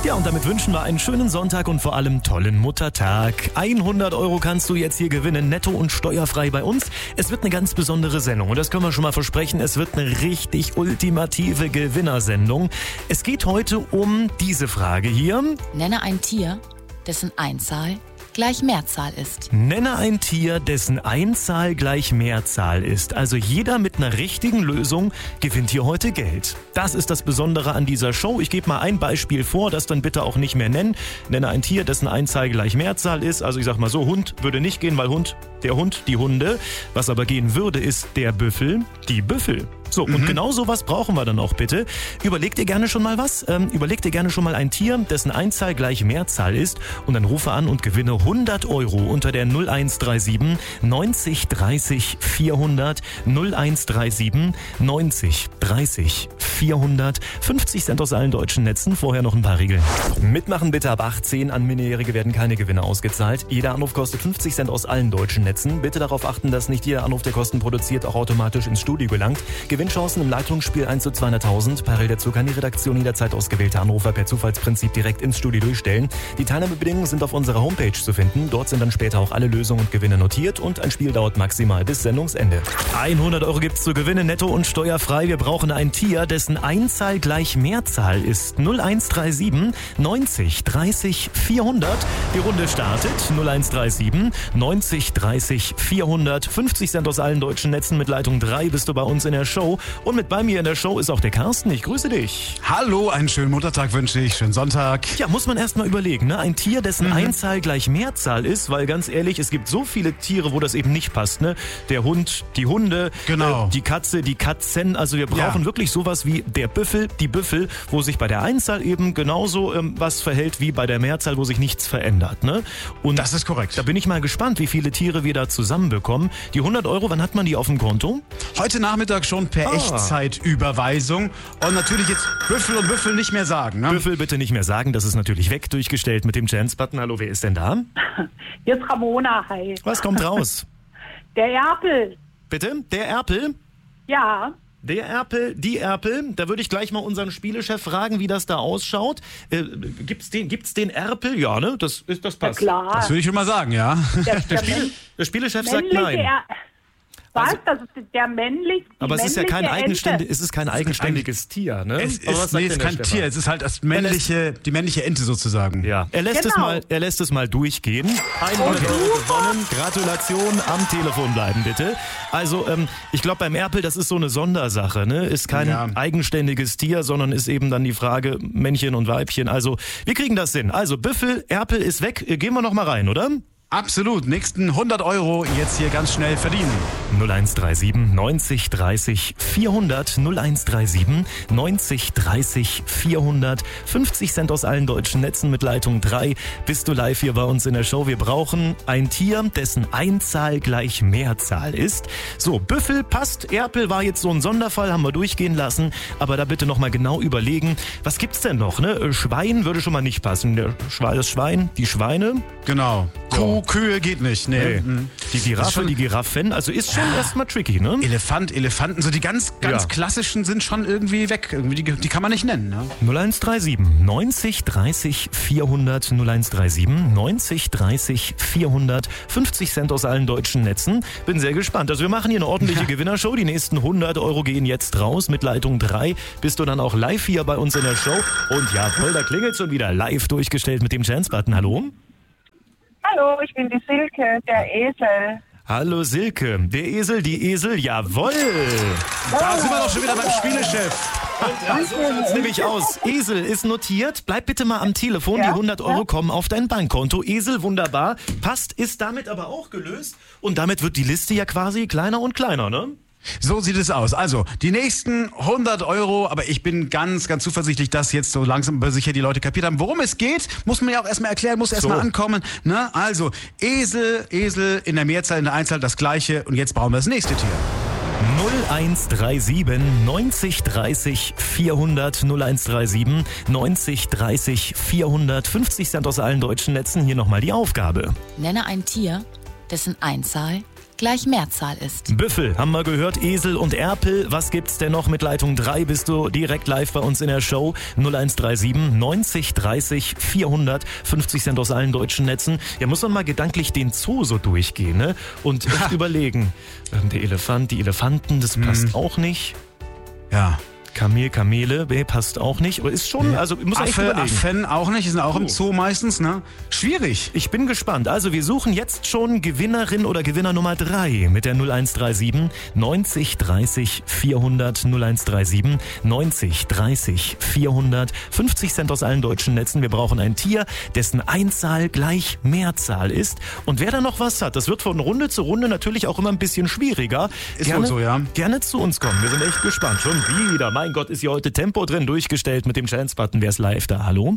Ja, und damit wünschen wir einen schönen Sonntag und vor allem tollen Muttertag. 100 € kannst du jetzt hier gewinnen, netto und steuerfrei bei uns. Es wird eine ganz besondere Sendung und das können wir schon mal versprechen. Es wird eine richtig ultimative Gewinnersendung. Es geht heute um diese Frage hier. Nenne ein Tier, dessen Einzahl gleich Mehrzahl ist. Nenne ein Tier, dessen Einzahl gleich Mehrzahl ist. Also jeder mit einer richtigen Lösung gewinnt hier heute Geld. Das ist das Besondere an dieser Show. Ich gebe mal ein Beispiel vor, das dann bitte auch nicht mehr nennen. Nenne ein Tier, dessen Einzahl gleich Mehrzahl ist. Also ich sag mal so, Hund würde nicht gehen, weil der Hund, die Hunde. Was aber gehen würde, ist der Büffel, die Büffel. So, und genau sowas brauchen wir dann auch bitte. Überleg dir gerne schon mal was. Überleg dir gerne schon mal ein Tier, dessen Einzahl gleich Mehrzahl ist. Und dann rufe an und gewinne 100 € unter der 0137 90 30 400 0137 90 30 400. 50 Cent aus allen deutschen Netzen. Vorher noch ein paar Regeln. Mitmachen bitte ab 18. An Minderjährige werden keine Gewinne ausgezahlt. Jeder Anruf kostet 50 Cent aus allen deutschen Netzen. Bitte darauf achten, dass nicht jeder Anruf, der Kosten produziert, auch automatisch ins Studio gelangt. Gewinnchancen im Leitungsspiel 1 zu 200.000. Parallel dazu kann die Redaktion jederzeit ausgewählte Anrufer per Zufallsprinzip direkt ins Studio durchstellen. Die Teilnahmebedingungen sind auf unserer Homepage zu finden. Dort sind dann später auch alle Lösungen und Gewinne notiert und ein Spiel dauert maximal bis Sendungsende. 100 € gibt's zu gewinnen, netto und steuerfrei. Wir brauchen ein Tier, dessen Einzahl gleich Mehrzahl ist. 0137 90 30 400. Die Runde startet. 0137 90 30 400. 50 Cent aus allen deutschen Netzen. Mit Leitung 3 bist du bei uns in der Show. Und mit bei mir in der Show ist auch der Carsten. Ich grüße dich. Hallo, einen schönen Muttertag wünsche ich. Schönen Sonntag. Ja, muss man erst mal überlegen, ne? Ein Tier, dessen Einzahl gleich Mehrzahl ist, weil ganz ehrlich, es gibt so viele Tiere, wo das eben nicht passt, ne? Der Hund, die Hunde, genau. Die Katze, die Katzen. Also wir brauchen wirklich sowas wie der Büffel, die Büffel, wo sich bei der Einzahl eben genauso was verhält wie bei der Mehrzahl, wo sich nichts verändert, ne? Und das ist korrekt. Da bin ich mal gespannt, wie viele Tiere wir da zusammenbekommen. Die 100 €, wann hat man die auf dem Konto? Heute Nachmittag schon per Echtzeitüberweisung. Und natürlich jetzt Büffel und Büffel nicht mehr sagen. Ne? Büffel bitte nicht mehr sagen, das ist natürlich weg, durchgestellt mit dem Chance-Button. Hallo, wer ist denn da? Hier ist Ramona, hi. Was kommt raus? Der Erpel. Bitte? Der Erpel? Ja. Der Erpel, die Erpel, da würde ich gleich mal unseren Spielechef fragen, wie das da ausschaut. Gibt's den Erpel? Ja, ne? Das passt. Ja, klar. Das würde ich schon mal sagen, ja. Der Spielechef sagt nein. Was? Das ist der männliche. Aber es ist ja kein eigenständiges Tier, ne? Es ist kein Tier, es ist halt die männliche Ente sozusagen. Ja. Er lässt es mal durchgehen. 100 € gewonnen. Gratulation, am Telefon bleiben bitte. Also, ich glaube beim Erpel, das ist so eine Sondersache, ne? Ist kein eigenständiges Tier, sondern ist eben dann die Frage Männchen und Weibchen. Also, wir kriegen das hin. Also, Büffel, Erpel ist weg. Gehen wir noch mal rein, oder? Absolut. Nächsten 100 € jetzt hier ganz schnell verdienen. 0137 90 30 400 0137 90 30 400. 50 Cent aus allen deutschen Netzen mit Leitung 3. Bist du live hier bei uns in der Show. Wir brauchen ein Tier, dessen Einzahl gleich Mehrzahl ist. So, Büffel passt. Erpel war jetzt so ein Sonderfall, haben wir durchgehen lassen. Aber da bitte nochmal genau überlegen. Was gibt's denn noch, ne? Schwein würde schon mal nicht passen. Das Schwein, die Schweine. Genau. Kühe geht nicht, nee. Die Giraffe, die Giraffen, also ist schon erstmal tricky, ne? Elefanten, so die ganz klassischen sind schon irgendwie weg. Irgendwie die kann man nicht nennen, ne? 0137 90 30 400 0137 90 30 400. 50 Cent aus allen deutschen Netzen. Bin sehr gespannt. Also wir machen hier eine ordentliche Gewinnershow. Die nächsten 100 € gehen jetzt raus mit Leitung 3. Bist du dann auch live hier bei uns in der Show? Und jawohl, da klingelt schon wieder live durchgestellt mit dem Chance-Button. Hallo? Hallo, ich bin die Silke, der Esel. Hallo Silke, der Esel, die Esel, jawohl. Da sind wir doch schon wieder beim Spielechef. Ja, so sieht's nämlich aus. Esel ist notiert. Bleib bitte mal am Telefon. Die 100 € kommen auf dein Bankkonto. Esel, wunderbar. Passt, ist damit aber auch gelöst. Und damit wird die Liste ja quasi kleiner und kleiner, ne? So sieht es aus. Also, die nächsten 100 €, aber ich bin ganz, ganz zuversichtlich, dass jetzt so langsam aber sicher die Leute kapiert haben, worum es geht. Muss man ja auch erstmal erklären, muss erstmal ankommen. Ne? Also, Esel in der Mehrzahl, in der Einzahl das Gleiche. Und jetzt brauchen wir das nächste Tier. 0137 90 30 400 0137 90 30 400. 50 Cent aus allen deutschen Netzen. Hier nochmal die Aufgabe. Nenne ein Tier, dessen Einzahl gleich Mehrzahl ist. Büffel, haben wir gehört, Esel und Erpel. Was gibt's denn noch? Mit Leitung 3 bist du direkt live bei uns in der Show. 0137 90 30 400, 50 Cent aus allen deutschen Netzen. Ja, muss man mal gedanklich den Zoo so durchgehen, ne? Und echt überlegen. Der Elefant, die Elefanten, das passt auch nicht. Ja. Kamele, passt auch nicht. Aber ist schon, also muss man echt überlegen. Affen auch nicht, die sind auch im Zoo meistens, ne? Schwierig. Ich bin gespannt. Also wir suchen jetzt schon Gewinnerin oder Gewinner Nummer 3 mit der 0137 90 30 400 0137 90 30 400 50 Cent aus allen deutschen Netzen. Wir brauchen ein Tier, dessen Einzahl gleich Mehrzahl ist. Und wer da noch was hat, das wird von Runde zu Runde natürlich auch immer ein bisschen schwieriger. Ist wohl so, ja. Gerne zu uns kommen. Wir sind echt gespannt. Schon wieder. Mein Gott, ist hier heute Tempo drin durchgestellt mit dem Chance-Button. Wer ist live da? Hallo?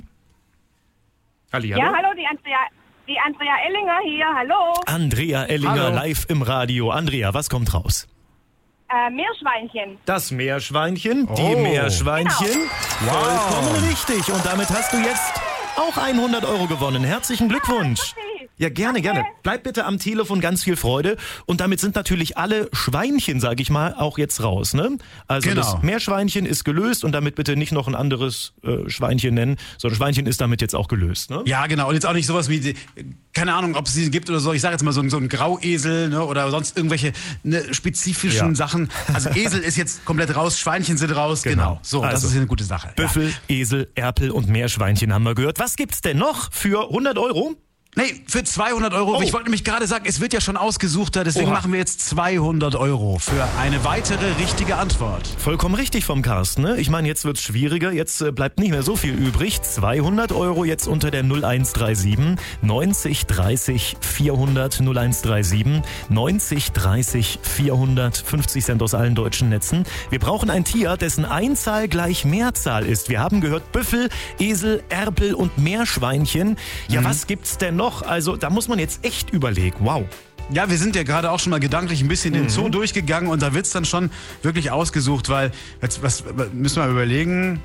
Ja, hallo, die Andrea Ellinger hier. Hallo. Andrea Ellinger, live im Radio. Andrea, was kommt raus? Meerschweinchen. Das Meerschweinchen, die Meerschweinchen. Genau. Vollkommen richtig. Und damit hast du jetzt auch 100 Euro gewonnen. Herzlichen Glückwunsch. Ja, gerne. Bleib bitte am Telefon, ganz viel Freude. Und damit sind natürlich alle Schweinchen, sage ich mal, auch jetzt raus, ne? Also das Meerschweinchen ist gelöst und damit bitte nicht noch ein anderes Schweinchen nennen, sondern Schweinchen ist damit jetzt auch gelöst, ne? Ja, genau. Und jetzt auch nicht sowas wie, keine Ahnung, ob es sie gibt oder so. Ich sage jetzt mal so ein Grauesel, ne? Oder sonst irgendwelche spezifischen Sachen. Also Esel ist jetzt komplett raus, Schweinchen sind raus. Genau. So, das ist eine gute Sache. Büffel, Esel, Erpel und Meerschweinchen haben wir gehört. Was gibt's denn noch für 100 Euro? Nee, für 200 Euro. Ich wollte nämlich gerade sagen, es wird ja schon ausgesuchter, deswegen machen wir jetzt 200 Euro für eine weitere richtige Antwort. Vollkommen richtig vom Carsten, ne? Ich meine, jetzt wird's schwieriger, jetzt bleibt nicht mehr so viel übrig. 200 Euro jetzt unter der 0137 90 30 400 0137 90 30 400 50 Cent aus allen deutschen Netzen. Wir brauchen ein Tier, dessen Einzahl gleich Mehrzahl ist. Wir haben gehört Büffel, Esel, Erpel und Meerschweinchen. Ja, was gibt's denn noch? Also da muss man jetzt echt überlegen. Wow. Ja, wir sind ja gerade auch schon mal gedanklich ein bisschen den Zoo durchgegangen und da wird's dann schon wirklich ausgesucht, weil, jetzt, was müssen wir überlegen,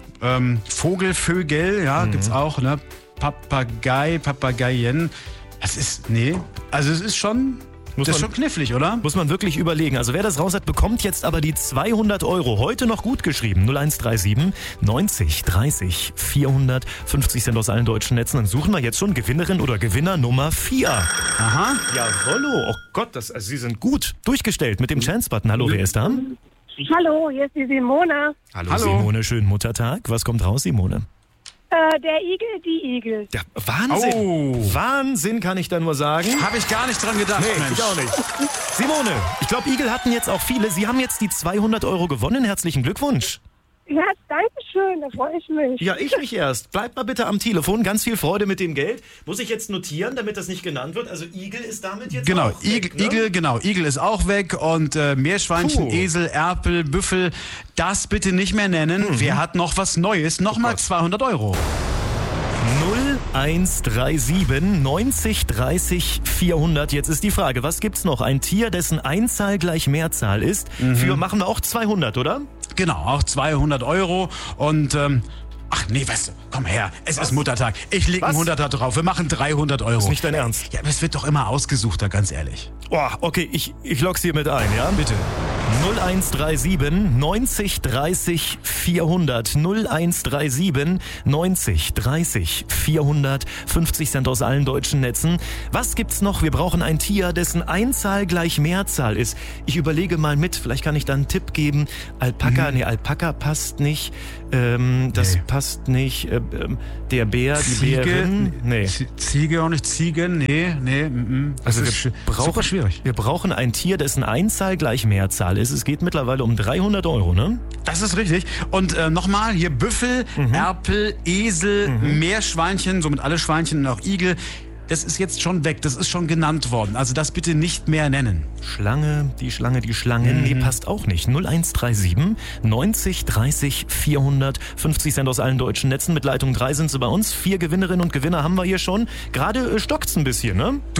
Vögel, ja, gibt's auch, ne? Papageien. Das ist, also es ist schon... Das ist schon knifflig, oder? Muss man wirklich überlegen. Also wer das raus hat, bekommt jetzt aber die 200 Euro. Heute noch gut geschrieben. 0137 90 30 400 50 Cent aus allen deutschen Netzen. Dann suchen wir jetzt schon Gewinnerin oder Gewinner Nummer 4. Aha. Jawollo. Oh Gott, Sie sind gut durchgestellt mit dem Chance-Button. Hallo, wer ist da? Hallo, hier ist die Simone. Hallo. Simone, schönen Muttertag. Was kommt raus, Simone? Der Igel, die Igel. Ja, Wahnsinn. Wahnsinn, kann ich da nur sagen. Habe ich gar nicht dran gedacht, Mensch. Ich auch nicht. Simone, ich glaube, Igel hatten jetzt auch viele. Sie haben jetzt die 200 Euro gewonnen. Herzlichen Glückwunsch. Ja, danke schön, da freue ich mich. Ja, ich mich erst. Bleibt mal bitte am Telefon. Ganz viel Freude mit dem Geld. Muss ich jetzt notieren, damit das nicht genannt wird? Also Igel ist damit jetzt auch weg, ne? Igel ist auch weg und Meerschweinchen, Esel, Erpel, Büffel, das bitte nicht mehr nennen. Wer hat noch was Neues? Nochmal 200 Euro. 0137 90 30 400. Jetzt ist die Frage, was gibt's noch? Ein Tier, dessen Einzahl gleich Mehrzahl ist. Für machen wir auch 200, oder? Genau, auch 200 Euro und ach nee, weißt du, komm her, es ist Muttertag. Ich lege einen 100er drauf, wir machen 300 Euro. Das ist nicht dein Ernst? Ja, aber es wird doch immer ausgesuchter, ganz ehrlich. Oh, okay, ich log's hier mit ein, ja? Bitte. 0137 90 30 400 0137 90 30 400 50 Cent aus allen deutschen Netzen. Was gibt's noch? Wir brauchen ein Tier, dessen Einzahl gleich Mehrzahl ist. Ich überlege mal mit, vielleicht kann ich da einen Tipp geben. Alpaka, Alpaka passt nicht. Das passt nicht. Der Bär, die Bärin. Ziege auch nicht, Ziegen, Also wir brauchen super schwierig. Wir brauchen ein Tier, dessen Einzahl gleich Mehrzahl ist. Es geht mittlerweile um 300 Euro, ne? Das ist richtig. Und nochmal hier Büffel, Erpel, Esel, Meerschweinchen, somit alle Schweinchen und auch Igel. Das ist jetzt schon weg, das ist schon genannt worden. Also das bitte nicht mehr nennen. Schlange, die Schlangen. Nee, passt auch nicht. 0137 90 30 400 50 Cent aus allen deutschen Netzen. Mit Leitung 3 sind sie bei uns. 4 Gewinnerinnen und Gewinner haben wir hier schon. Gerade stockt's ein bisschen, ne? Du, ich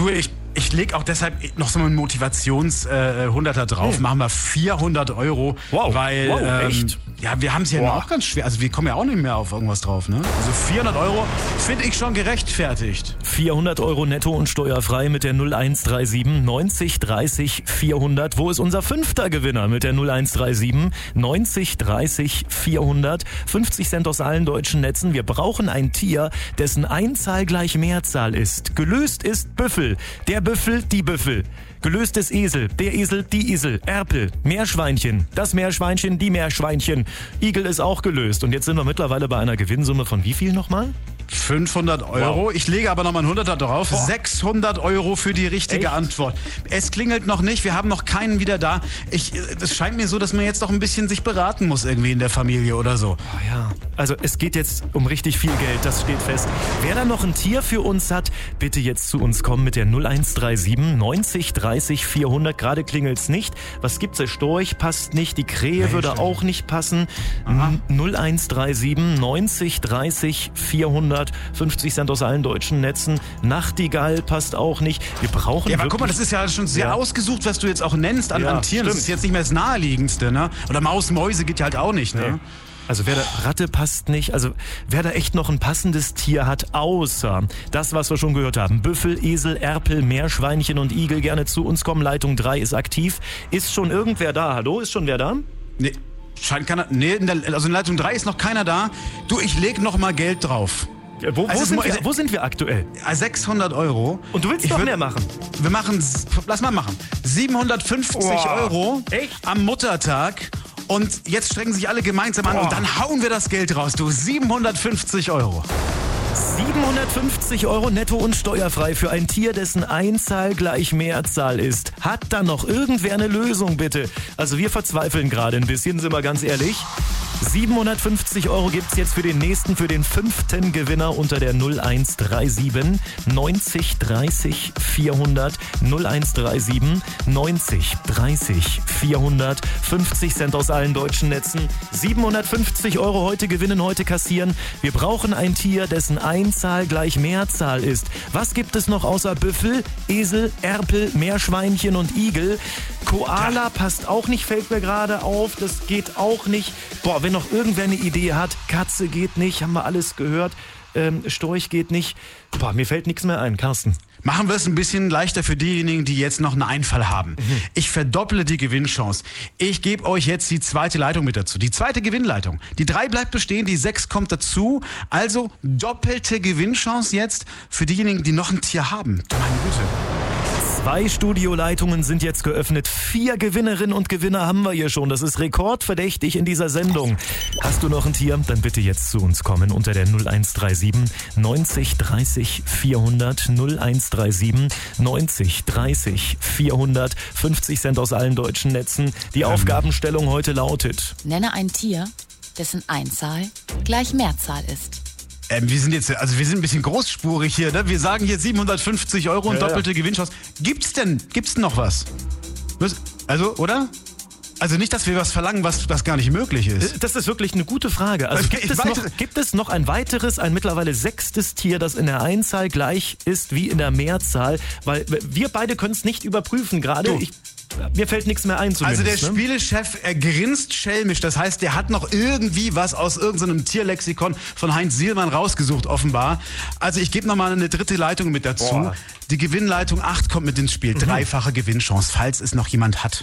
Ich lege auch deshalb noch so einen Motivations-100er drauf. Machen wir 400 Euro. Wow. Weil, echt? Ja, wir haben es ja auch ganz schwer. Also wir kommen ja auch nicht mehr auf irgendwas drauf, ne? Also 400 Euro finde ich schon gerechtfertigt. 400 Euro netto und steuerfrei mit der 0137 90 30 400. Wo ist unser 5. Gewinner mit der 0137 90 30 400? 50 Cent aus allen deutschen Netzen. Wir brauchen ein Tier, dessen Einzahl gleich Mehrzahl ist. Gelöst ist Büffel. Der Büffel, die Büffel. Gelöst ist Esel, der Esel, die Esel, Erpel, Meerschweinchen, das Meerschweinchen, die Meerschweinchen. Igel ist auch gelöst. Und jetzt sind wir mittlerweile bei einer Gewinnsumme von wie viel nochmal? 500 Euro. Wow. Ich lege aber nochmal einen 100er drauf. 600 Euro für die richtige Antwort. Es klingelt noch nicht. Wir haben noch keinen wieder da. Es scheint mir so, dass man jetzt doch ein bisschen sich beraten muss irgendwie in der Familie oder so. Oh ja, also es geht jetzt um richtig viel Geld, das steht fest. Wer da noch ein Tier für uns hat, bitte jetzt zu uns kommen mit der 0137 90 30 400. Gerade klingelt's nicht. Was gibt's? Der Storch passt nicht. Die Krähe würde auch nicht passen. 0137 90 30 400. 50 Cent aus allen deutschen Netzen. Nachtigall passt auch nicht. Wir brauchen Ja, aber guck mal, das ist ja schon sehr ausgesucht, was du jetzt auch nennst an Tieren. Stimmt. Das ist jetzt nicht mehr das Naheliegendste, ne? Oder Maus, Mäuse geht ja halt auch nicht, ne? Also Ratte passt nicht. Also wer da echt noch ein passendes Tier hat, außer das, was wir schon gehört haben. Büffel, Esel, Erpel, Meerschweinchen und Igel, gerne zu uns kommen. Leitung 3 ist aktiv. Ist schon irgendwer da? Hallo, ist schon wer da? Nee, scheint keiner. Nee, also in Leitung 3 ist noch keiner da. Du, ich leg noch mal Geld drauf. Wo sind wir aktuell? 600 Euro. Und du willst mehr machen? Lass mal machen. 750 Euro am Muttertag. Und jetzt strecken sich alle gemeinsam an und dann hauen wir das Geld raus. Du, 750 Euro. 750 Euro netto und steuerfrei für ein Tier, dessen Einzahl gleich Mehrzahl ist. Hat da noch irgendwer eine Lösung, bitte? Also wir verzweifeln gerade ein bisschen, sind wir ganz ehrlich. 750 Euro gibt's jetzt für den nächsten, für den 5. Gewinner unter der 0137 90 30 400. 0137 90 30 400. 50 Cent aus allen deutschen Netzen. 750 Euro heute gewinnen, heute kassieren. Wir brauchen ein Tier, dessen Einzahl gleich Mehrzahl ist. Was gibt es noch außer Büffel, Esel, Erpel, Meerschweinchen und Igel? Koala passt auch nicht, fällt mir gerade auf. Das geht auch nicht. Boah, wenn noch irgendwer eine Idee hat, Katze geht nicht, haben wir alles gehört. Storch geht nicht. Boah, mir fällt nichts mehr ein. Carsten. Machen wir es ein bisschen leichter für diejenigen, die jetzt noch einen Einfall haben. Ich verdopple die Gewinnchance. Ich gebe euch jetzt die 2. Leitung mit dazu. Die 2. Gewinnleitung. Die 3 bleibt bestehen, die 6 kommt dazu. Also doppelte Gewinnchance jetzt für diejenigen, die noch ein Tier haben. Meine Güte. 2 Studioleitungen sind jetzt geöffnet. 4 Gewinnerinnen und Gewinner haben wir hier schon. Das ist rekordverdächtig in dieser Sendung. Hast du noch ein Tier? Dann bitte jetzt zu uns kommen unter der 0137 90 30 400. 0137 90 30 400. 50 Cent aus allen deutschen Netzen. Die Aufgabenstellung heute lautet: Nenne ein Tier, dessen Einzahl gleich Mehrzahl ist. Wir sind ein bisschen großspurig hier, ne? Wir sagen hier 750 Euro und doppelte Gewinnchance. Gibt's denn noch was? Also, oder? Also nicht, dass wir was verlangen, was gar nicht möglich ist. Das ist wirklich eine gute Frage. Also gibt es noch ein weiteres, ein mittlerweile 6. Tier, das in der Einzahl gleich ist wie in der Mehrzahl? Weil wir beide können es nicht überprüfen gerade. Mir fällt nichts mehr ein zumindest. Also der Spielechef, er grinst schelmisch. Das heißt, der hat noch irgendwie was aus irgendeinem Tierlexikon von Heinz Sielmann rausgesucht, offenbar. Also ich gebe nochmal eine 3. Leitung mit dazu. Die Gewinnleitung 8 kommt mit ins Spiel. 3-fache Gewinnchance, falls es noch jemand hat.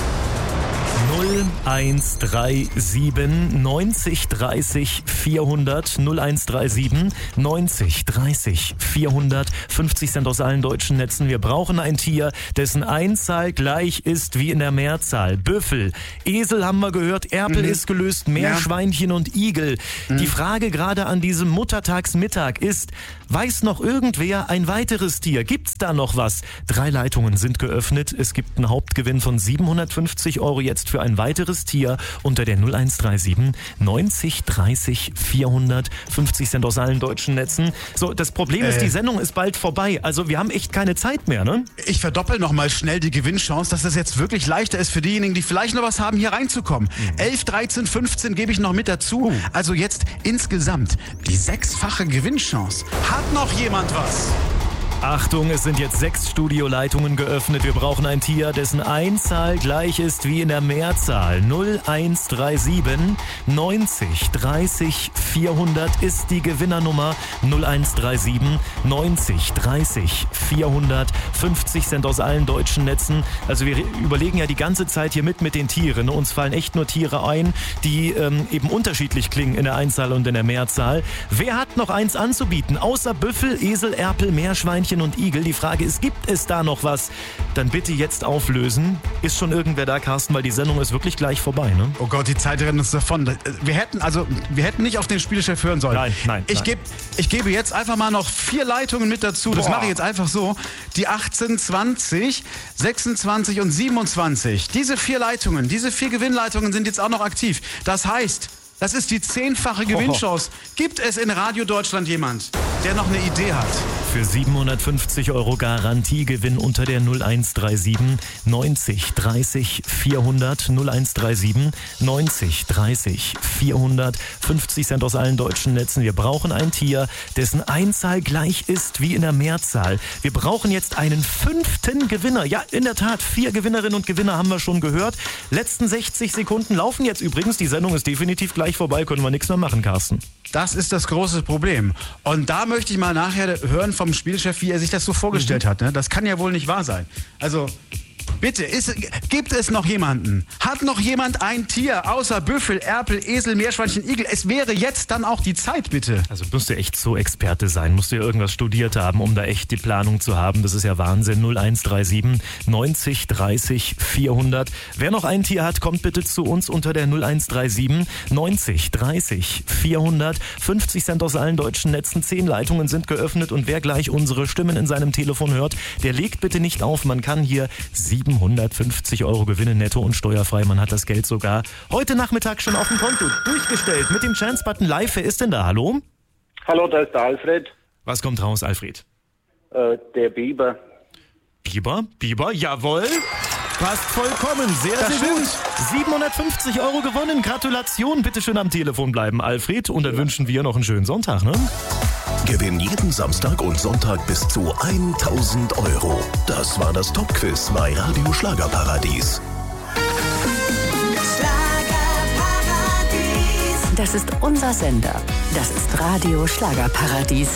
0137 90 30 400. 0137 90 30 400. 50 Cent aus allen deutschen Netzen. Wir brauchen ein Tier, dessen Einzahl gleich ist wie in der Mehrzahl. Büffel, Esel haben wir gehört, Erpel ist gelöst, Meerschweinchen und Igel. Die Frage gerade an diesem Muttertagsmittag ist: Weiß noch irgendwer ein weiteres Tier? Gibt's da noch was? 3 Leitungen sind geöffnet. Es gibt einen Hauptgewinn von 750 Euro jetzt für ein weiteres Tier unter der 0137 90 30 400. 50 Cent aus allen deutschen Netzen. So, das Problem ist, die Sendung ist bald vorbei. Also wir haben echt keine Zeit mehr, ne? Ich verdoppel noch mal schnell die Gewinnchance, dass das jetzt wirklich leichter ist für diejenigen, die vielleicht noch was haben, hier reinzukommen. 11, 13, 15 gebe ich noch mit dazu. Also jetzt insgesamt die 6-fache Gewinnchance. Hat noch jemand was? Achtung, es sind jetzt 6 Studioleitungen geöffnet. Wir brauchen ein Tier, dessen Einzahl gleich ist wie in der Mehrzahl. 0137 90 30 400 ist die Gewinnernummer. 0137 90 30 400. 50 Cent aus allen deutschen Netzen. Also wir überlegen ja die ganze Zeit hier mit den Tieren. Uns fallen echt nur Tiere ein, die eben unterschiedlich klingen in der Einzahl und in der Mehrzahl. Wer hat noch eins anzubieten? Außer Büffel, Esel, Erpel, Meerschweinchen und Igel. Die Frage ist, gibt es da noch was? Dann bitte jetzt auflösen. Ist schon irgendwer da, Carsten? Weil die Sendung ist wirklich gleich vorbei, ne? Oh Gott, die Zeit rennt uns davon. Wir hätten nicht auf den Spielchef hören sollen. Nein. Ich gebe jetzt einfach mal noch 4 Leitungen mit dazu. Das mache ich jetzt einfach so. Die 18, 20, 26 und 27. Diese 4 Leitungen, diese 4 Gewinnleitungen sind jetzt auch noch aktiv. Das heißt, das ist die 10-fache Gewinnchance. Gibt es in Radio Deutschland jemand, der noch eine Idee hat? Für 750 € Garantiegewinn unter der 0137 90 30 400. 0137 90 30 400. 50 Cent aus allen deutschen Netzen. Wir brauchen ein Tier, dessen Einzahl gleich ist wie in der Mehrzahl. Wir brauchen jetzt einen 5. Gewinner. Ja, in der Tat, 4 Gewinnerinnen und Gewinner haben wir schon gehört. Letzten 60 Sekunden laufen jetzt übrigens. Die Sendung ist definitiv gleich vorbei. Können wir nichts mehr machen, Carsten. Das ist das große Problem. Und da möchte ich mal nachher hören vom Spielchef, wie er sich das so vorgestellt hat. Ne? Das kann ja wohl nicht wahr sein. Also, bitte, gibt es noch jemanden? Hat noch jemand ein Tier außer Büffel, Erpel, Esel, Meerschweinchen, Igel? Es wäre jetzt dann auch die Zeit, bitte. Also musst du echt so Experte sein, musst du ja irgendwas studiert haben, um da echt die Planung zu haben. Das ist ja Wahnsinn. 0137 90 30 400. Wer noch ein Tier hat, kommt bitte zu uns unter der 0137 90 30 400. 50 Cent aus allen deutschen Netzen, 10 Leitungen sind geöffnet und wer gleich unsere Stimmen in seinem Telefon hört, der legt bitte nicht auf. Man kann hier 750 € gewinnen, netto und steuerfrei. Man hat das Geld sogar heute Nachmittag schon auf dem Konto durchgestellt. Mit dem Chance-Button live. Wer ist denn da? Hallo? Hallo, da ist der Alfred. Was kommt raus, Alfred? Der Biber. Biber, jawohl. Passt vollkommen. Sehr gut. 750 € gewonnen. Gratulation. Bitte schön am Telefon bleiben, Alfred. Und dann wünschen wir noch einen schönen Sonntag, ne? Gewinn jeden Samstag und Sonntag bis zu 1000 €. Das war das Top-Quiz bei Radio Schlagerparadies. Das ist unser Sender. Das ist Radio Schlagerparadies.